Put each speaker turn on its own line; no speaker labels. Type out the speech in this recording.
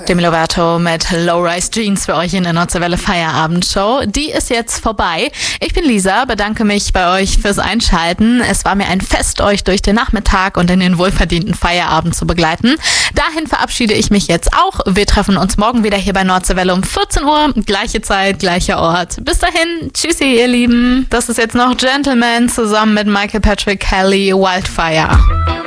Demi Lovato mit Low-Rise Jeans für euch in der Nordseewelle Feierabendshow. Die ist jetzt vorbei. Ich bin Lisa, bedanke mich bei euch fürs Einschalten. Es war mir ein Fest, euch durch den Nachmittag und in den wohlverdienten Feierabend zu begleiten. Dahin verabschiede ich mich jetzt auch. Wir treffen uns morgen wieder hier bei Nordseewelle um 14 Uhr. Gleiche Zeit, gleicher Ort. Bis dahin, tschüssi ihr Lieben. Das ist jetzt noch Gentleman zusammen mit Michael Patrick Kelly, Wildfire.